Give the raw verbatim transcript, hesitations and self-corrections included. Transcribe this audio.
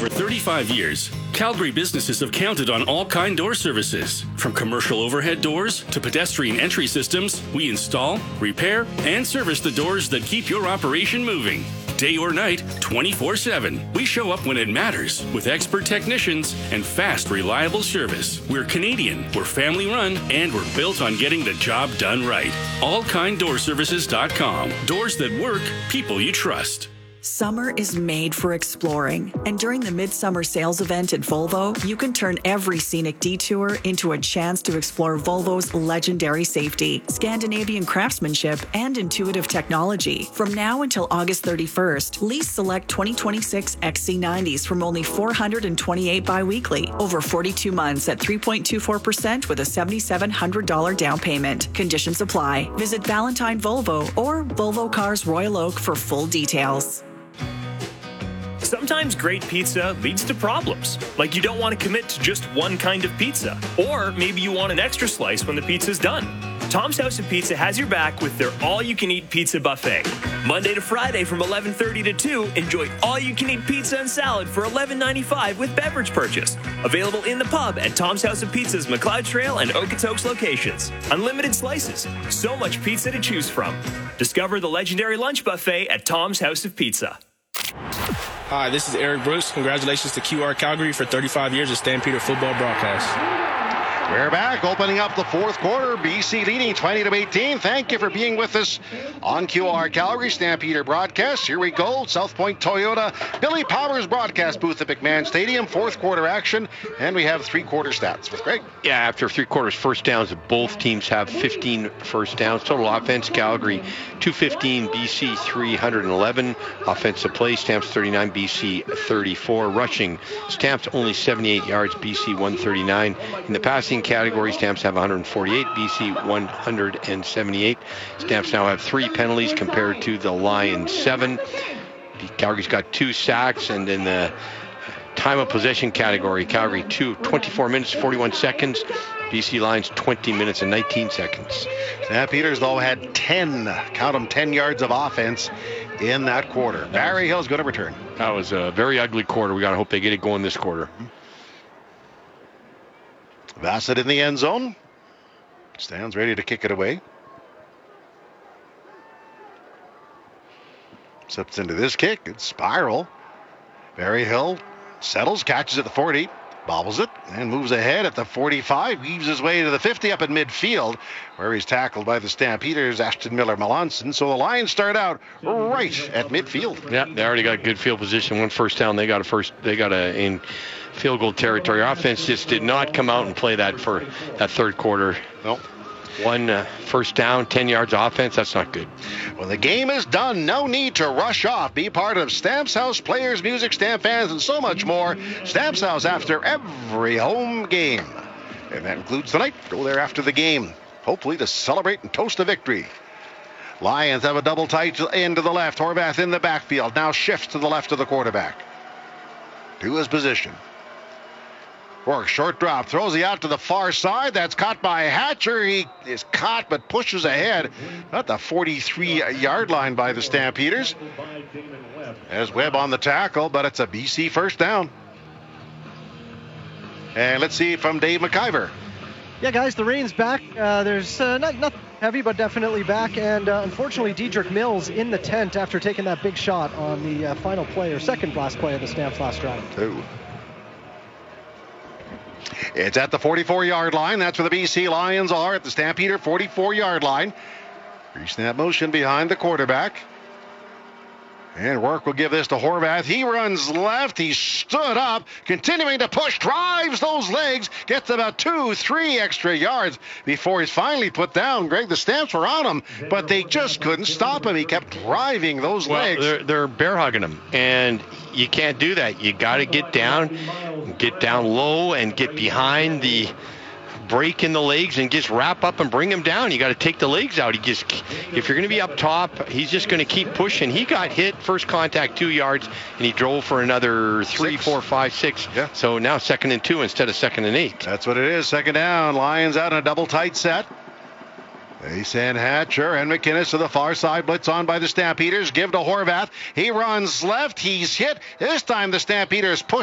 over thirty-five years, Calgary businesses have counted on All Kind Door Services. From commercial overhead doors to pedestrian entry systems, we install, repair, and service the doors that keep your operation moving. Day or night, twenty-four seven. We show up when it matters with expert technicians and fast, reliable service. We're Canadian, we're family run, and we're built on getting the job done right. all kind door services dot com. Doors that work, people you trust. Summer is made for exploring, and during the Midsummer Sales event at Volvo, you can turn every scenic detour into a chance to explore Volvo's legendary safety, Scandinavian craftsmanship, and intuitive technology. From now until August thirty-first, lease select twenty twenty-six X C nineties from only four hundred twenty-eight biweekly, over forty-two months at three point two four percent with a seven thousand seven hundred dollars down payment. Conditions apply. Visit Valentine Volvo or Volvo Cars Royal Oak for full details. Sometimes great pizza leads to problems, like you don't want to commit to just one kind of pizza, or maybe you want an extra slice when the pizza's done. Tom's House of Pizza has your back with their all-you-can-eat pizza buffet. Monday to Friday from eleven thirty to two, enjoy all-you-can-eat pizza and salad for eleven ninety-five with beverage purchase. Available in the pub at Tom's House of Pizza's McLeod Trail and Okotoks locations. Unlimited slices, so much pizza to choose from. Discover the legendary lunch buffet at Tom's House of Pizza. Hi, this is Eric Brooks. Congratulations to Q R Calgary for thirty-five years of Stampeder football broadcast. We're back, opening up the fourth quarter. B C leading twenty to eighteen. Thank you for being with us on Q R Calgary Stampeder broadcast. Here we go. South Point Toyota, Billy Powers broadcast booth at McMahon Stadium. Fourth quarter action, and we have three quarter stats with Greg. Yeah, after three quarters, first downs, both teams have fifteen first downs. Total offense, Calgary two fifteen, B C three eleven. Offensive play, Stamps thirty-nine, B C thirty-four. Rushing, Stamps only seventy-eight yards, B C one thirty-nine. In the passing category, Stamps have one forty-eight, B C one seventy-eight. Stamps now have three penalties compared to the Lions seven. Calgary's got two sacks, and in the time of possession category, Calgary two, twenty-four minutes, forty-one seconds. B C Lions twenty minutes and nineteen seconds. Stampeders, though, had ten, count them, ten yards of offense in that quarter. Barry Hill's going to return. That was a very ugly quarter. We got to hope they get it going this quarter. Bassett in the end zone. Stands ready to kick it away. Slips into this kick. It's spiral. Barry Hill settles, catches at the forty, bobbles it, and moves ahead at the forty-five. Weaves his way to the fifty up in midfield, where he's tackled by the Stampeders, Ashton Miller-Melanson. So the Lions start out right at midfield. Yeah, they already got good field position. One first down. They got a first. They got a in field goal territory. Offense just did not come out and play that for that third quarter. Nope. One uh, first down, ten yards offense. That's not good. Well, the game is done. No need to rush off. Be part of Stamps House players, music, stamp fans, and so much more. Stamps House after every home game. And that includes tonight. Go there after the game, hopefully to celebrate and toast a victory. Lions have a double tight end to the left. Horvath in the backfield. Now shifts to the left of the quarterback. To his position. Rourke, short drop, throws it out to the far side. That's caught by Hatcher. He is caught but pushes ahead at the forty-three-yard line by the Stampeders. There's Webb on the tackle, but it's a B C first down. And let's see from Dave McIver. Yeah, guys, the rain's back. Uh, there's uh, not, not heavy, but definitely back. And uh, unfortunately, Dedrick Mills in the tent after taking that big shot on the uh, final play, or second last play of the Stamps last drive. Two. It's at the forty-four-yard line. That's where the B C Lions are, at the Stampeder forty-four-yard line. Pre-snap motion behind the quarterback. And Rourke will give this to Horvath. He runs left. He stood up, continuing to push, drives those legs, gets about two, three extra yards before he's finally put down. Greg, the Stamps were on him, but they just couldn't stop him. He kept driving those well, legs. They're, they're bear hugging him, and you can't do that. You got to get down, get down low, and get behind the break in the legs and just wrap up and bring him down. You got to take the legs out. He just, if you're going to be up top, he's just going to keep pushing. He got hit first contact two yards, and he drove for another three, six. four, five, six. Yeah. So now second and two instead of second and eight. That's what it is. Second down. Lions out in a double tight set. They send Hatcher and McInnes to the far side. Blitz on by the Stampeders. Give to Horvath. He runs left. He's hit. This time the Stampeders push